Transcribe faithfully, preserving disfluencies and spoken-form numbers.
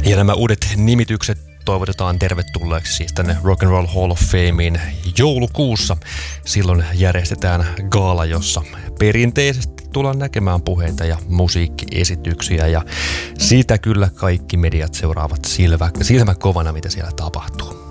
Ja nämä uudet nimitykset toivotetaan tervetulleeksi siis tänne Rock and Roll Hall of Fameen joulukuussa. Silloin järjestetään gaala, jossa perinteisesti tullaan näkemään puheita ja musiikkiesityksiä. Ja siitä kyllä kaikki mediat seuraavat silmä, silmä kovana, mitä siellä tapahtuu.